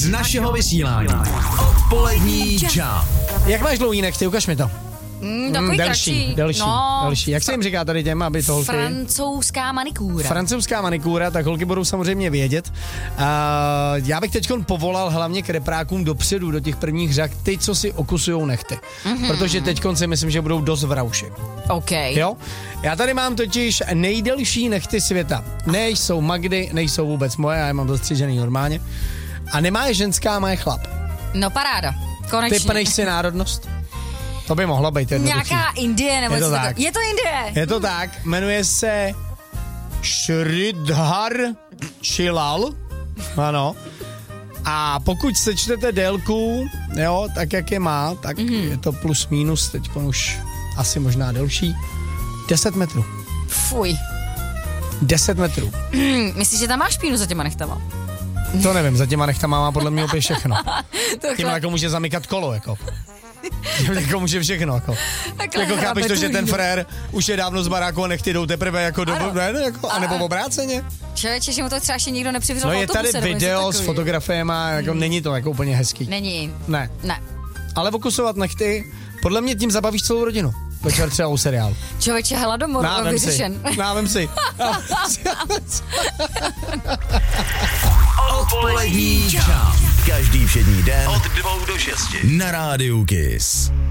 z našeho vysílání. Odpolední čau. Jak máš dlouhý nechty? Ukaž mi to. Takový Delší. Jak se jim říká tady těm, aby to holky... Francouzská manikúra. Francouzská manikúra, tak holky budou samozřejmě vědět. Já bych teďkon povolal hlavně k reprákům dopředu, do těch prvních řad, ty, co si okusujou nechty. Protože teďkon si myslím, že budou dost v rauši. OK. Jo? Já tady mám totiž nejdelší nechty světa. Nejsou Magdy, nejsou vůbec moje, já je mám dostřížený normálně. A nemá je ženská, má je chlap. No paráda, konečně. Typneš si národnost? To by mohlo být jednoduchý. Nějaká Indie nebo je to co tak. Je to Indie. Je to tak, jmenuje se Sridhar Chilal. Ano. A pokud sečtete délku, jo, tak jak je má, tak je to plus minus, teď už asi možná delší. 10 metrů. Fuj. 10 metrů. Myslíš, že tam máš špínu za těma nechtama? To nevím, za těma nechtama má podle mě úplně všechno. Tím jako může zamykat kolo, jako. Jako může všechno, jako. Jako chápeš to, že ten frér už je dávno z baráku a nechty jdou teprve jako do... Jako, anebo obráceně? Člověče, že mu to třeba ještě nikdo nepřivěřil. No je tady video s fotografiema, jako není to jako úplně hezký. Není. Ne. Ne. Ale okusovat nechty, podle mě tím zabavíš celou rodinu. Večer třeba u seriálu. Člověče, hladomor vyřešen. Vem si. Odpolední čau. Každý všední den od 2 do 6 na Rádiu Kiss.